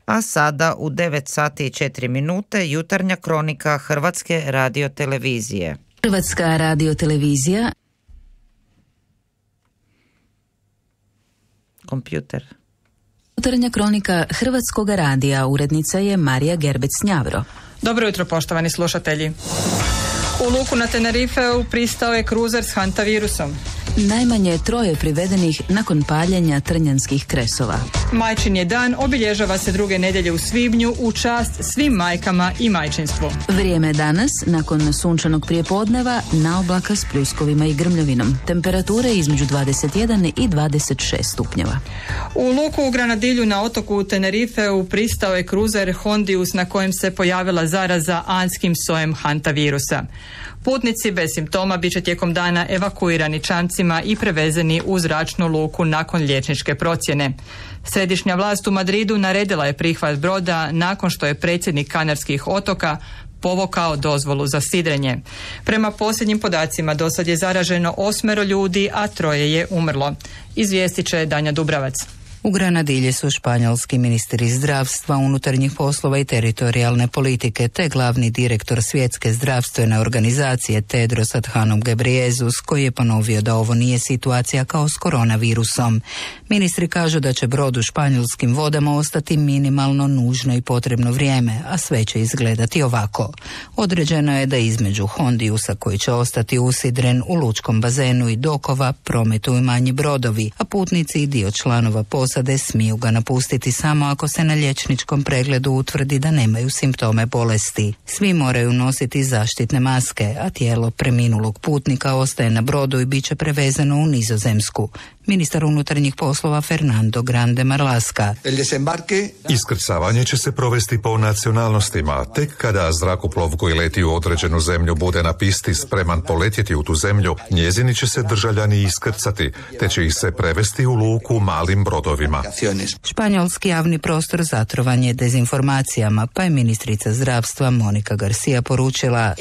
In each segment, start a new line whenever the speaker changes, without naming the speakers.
A sada u 9 sati i 4 minute jutarnja kronika Hrvatske radiotelevizije.
Hrvatska radiotelevizija.
Kompjuter.
Jutarnja kronika Hrvatskog radija, urednica je Marija Gerbec-Njavro.
Dobro jutro, poštovani slušatelji. U luku na Tenerifeu pristao je kruzer s hantavirusom.
Najmanje 3 privedenih nakon paljenja trnjanskih kresova.
Majčin je dan obilježava se 2. nedjelje u svibnju u čast svim majkama i majčinstvu.
Vrijeme je danas, nakon sunčanog prijepodneva, na oblaka s pljuskovima i grmljavinom. Temperature između 21 i 26 stupnjeva.
U luku u Granadilju na otoku Tenerifeu pristao je kruzer Hondius na kojem se pojavila zaraza anskim sojem hantavirusa. Putnici bez simptoma bit će tijekom dana evakuirani čamcima i prevezeni u zračnu luku nakon liječničke procjene. Središnja vlast u Madridu naredila je prihvat broda nakon što je predsjednik Kanarskih otoka povukao dozvolu za sidrenje. Prema posljednjim podacima dosad je zaraženo 8 ljudi, a 3 je umrlo. Izvijestit će Danja Dubravac.
U Granadilji su španjolski ministri zdravstva, unutarnjih poslova i teritorijalne politike te glavni direktor Svjetske zdravstvene organizacije Tedros Adhanom Ghebreyesus, koji je ponovio da ovo nije situacija kao s koronavirusom. Ministri kažu da će brod u španjolskim vodama ostati minimalno nužno i potrebno vrijeme, a sve će izgledati ovako. Određeno je da između Hondiusa, koji će ostati usidren u lučkom bazenu, i dokova prometuju manji brodovi, a putnici i dio članova posade smiju ga napustiti samo ako se na liječničkom pregledu utvrdi da nemaju simptome bolesti. Svi moraju nositi zaštitne maske, a tijelo preminulog putnika ostaje na brodu i bit će prevezeno u Nizozemsku. Ministar unutarnjih poslova Fernando Grande Marlaska.
Iskrcavanje će se provesti po nacionalnostima. Tek kada zrakoplov koji leti u određenu zemlju bude na pisti spreman poletjeti u tu zemlju, njezini će se državljani iskrcati, te će ih se prevesti u luku malim brodovima.
Španjolski javni prostor zatrovan je dezinformacijama, pa je ministrica zdravstva Monika Garcia poručila: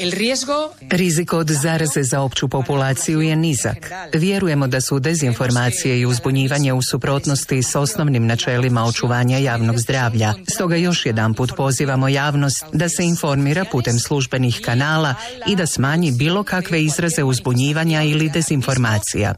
rizik od zaraze za opću populaciju je nizak. Vjerujemo da su dezinformacije i uzbunjivanje u suprotnosti s osnovnim načelima očuvanja javnog zdravlja. Stoga još jedanput pozivamo javnost da se informira putem službenih kanala i da smanji bilo kakve izraze uzbunjivanja ili dezinformacija.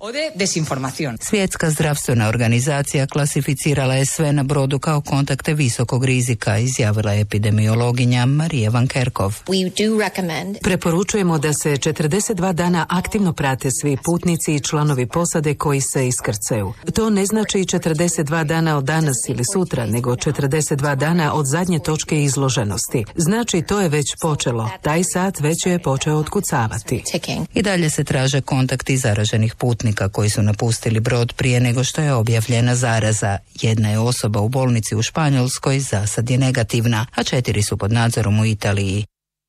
Svjetska zdravstvena organizacija klasificirala je sve na brodu kao kontakte visokog rizika, izjavila je epidemiologinja Marija Van Kerkov.
Preporučujemo da se 42 dana aktivno prate svi putnici i članovi posade koji se iskrcaju. To ne znači 42 dana od danas ili sutra, nego 42 dana od zadnje točke izloženosti. Znači, to je već počelo. Taj sat već je počeo otkucavati.
I dalje se traže kontakti zaraženih putnika koji su napustili brod prije nego što je objavljena zaraza. Jedna je osoba u bolnici u Španjolskoj, za sad je negativna, a 4 su pod nadzorom u Italiji.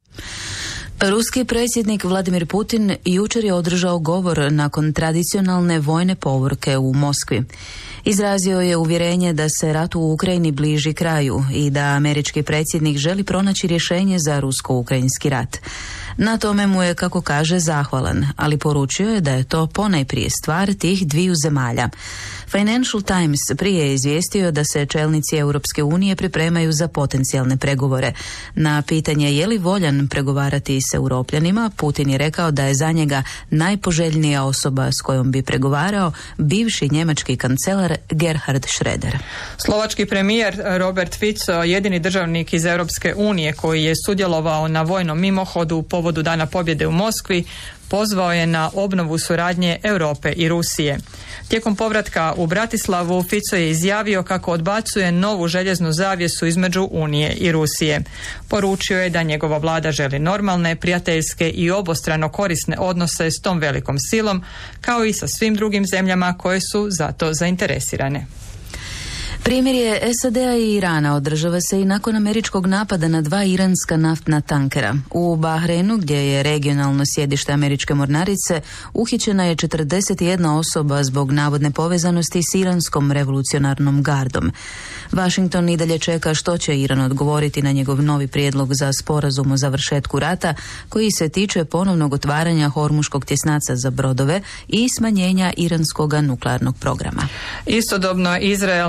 Ruski predsjednik Vladimir Putin jučer je održao govor nakon tradicionalne vojne povorke u Moskvi. Izrazio je uvjerenje da se rat u Ukrajini bliži kraju i da američki predsjednik želi pronaći rješenje za rusko-ukrajinski rat. Na tome mu je, kako kaže, zahvalan, ali poručio je da je to ponajprije stvar tih dviju zemalja. Financial Times prije je izvijestio da se čelnici Europske unije pripremaju za potencijalne pregovore. Na pitanje je li voljan pregovarati s Europljanima, Putin je rekao da je za njega najpoželjnija osoba s kojom bi pregovarao bivši njemački kancelar Gerhard Schröder.
Slovački premijer Robert Fico, jedini državnik iz Europske unije koji je sudjelovao na vojnom mimohodu u povodu Dana pobjede u Moskvi, pozvao je na obnovu suradnje Europe i Rusije. Tijekom povratka u Bratislavu Fico je izjavio kako odbacuje novu željeznu zavjesu između Unije i Rusije. Poručio je da njegova vlada želi normalne, prijateljske i obostrano korisne odnose s tom velikom silom, kao i sa svim drugim zemljama koje su za to zainteresirane.
Primirje SAD-a i Irana održava se i nakon američkog napada na 2 iranska naftna tankera. U Bahreinu, gdje je regionalno sjedište američke mornarice, uhićena je 41 osoba zbog navodne povezanosti s iranskom revolucionarnom gardom. Washington i dalje čeka što će Iran odgovoriti na njegov novi prijedlog za sporazum o završetku rata, koji se tiče ponovnog otvaranja Hormuškog tjesnaca za brodove i smanjenja iranskog nuklearnog programa.
Istodobno Izrael nastavlja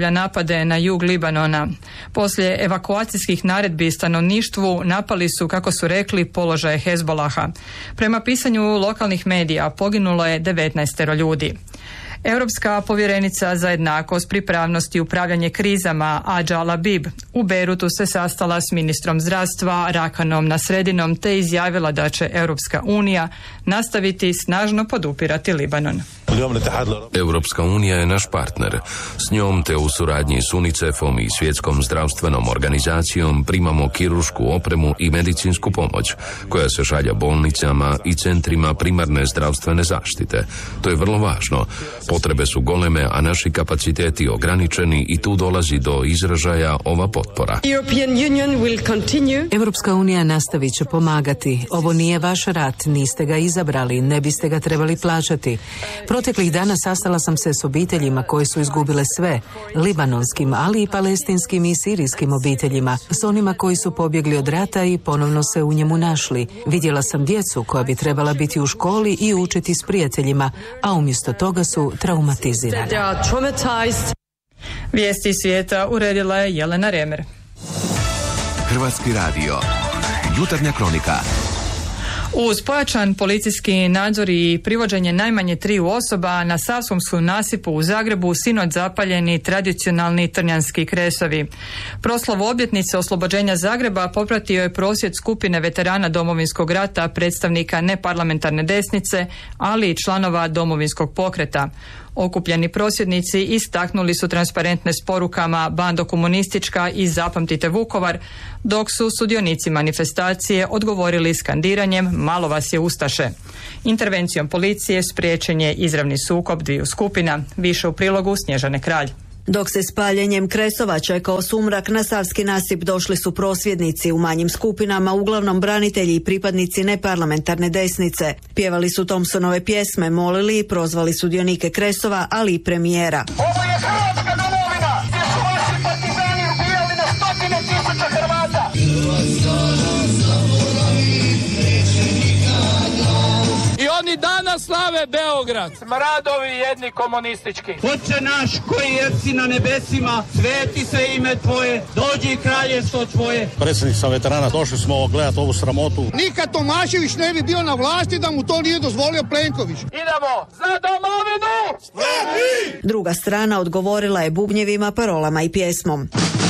nastavlja napade na jug Libanona. Poslije evakuacijskih naredbi stanovništvu napali su, kako su rekli, položaje Hezbolaha. Prema pisanju lokalnih medija poginulo je 19 ljudi. Europska povjerenica za jednakost, pripravnost i upravljanje krizama Adja Labib u Beirutu se sastala s ministrom zdravstva Rakanom Nasredinom te izjavila da će Europska unija nastaviti snažno podupirati Libanon.
Europska unija je naš partner. S njom te u suradnji s UNICEF-om i Svjetskom zdravstvenom organizacijom primamo kiruršku opremu i medicinsku pomoć koja se šalja bolnicama i centrima primarne zdravstvene zaštite. To je vrlo važno. Potrebe su goleme, a naši kapaciteti ograničeni i tu dolazi do izražaja ova potpora.
Europska unija nastavit će pomagati. Ovo nije vaš rat, niste ga izabrali, ne biste ga trebali plaćati. Proteklih dana sastala sam se s obiteljima koje su izgubile sve, libanonskim, ali i palestinskim i sirijskim obiteljima, s onima koji su pobjegli od rata i ponovno se u njemu našli. Vidjela sam djecu koja bi trebala biti u školi i učiti s prijateljima, a umjesto toga su traumatizirani.
Vijesti svijeta uredila je Jelena Remer.
Hrvatski radio. Jutarnja kronika.
Uz pojačan policijski nadzor i privođenje najmanje 3 osoba na Savskom su nasipu u Zagrebu sinoć zapaljeni tradicionalni trnjanski kresovi. Proslavu obljetnice oslobođenja Zagreba popratio je prosvjed skupine veterana Domovinskog rata, predstavnika neparlamentarne desnice, ali i članova Domovinskog pokreta. Okupljeni prosvjednici istaknuli su transparentne s porukama "Bando komunistička" i "Zapamtite Vukovar", dok su sudionici manifestacije odgovorili skandiranjem "Malo vas je ustaše". Intervencijom policije spriječen je izravni sukob dviju skupina. Više u prilogu Snježane Kralj.
Dok se s paljenjem kresova čekao sumrak, na Savski nasip došli su prosvjednici u manjim skupinama, uglavnom branitelji i pripadnici neparlamentarne desnice. Pjevali su Thompsonove pjesme, molili i prozvali sudionike kresova, ali i premijera.
Ovo je Hrvatska domovina, gdje su vaši partizani ubijali na stotine tisuća Hrvata.
I oni danas slave Beograd.
Smradovi jedni komunistički.
Oče naš koji jesi na nebesima, sveti se ime tvoje, dođi kraljevstvo tvoje.
Predsjednik sam veterana, došli smo gledati ovu sramotu.
Nikad Tomašević ne bi bio na vlasti da mu to nije dozvolio Plenković.
Idemo za domovinu!
Druga strana odgovorila je bubnjevima, parolama i pjesmom.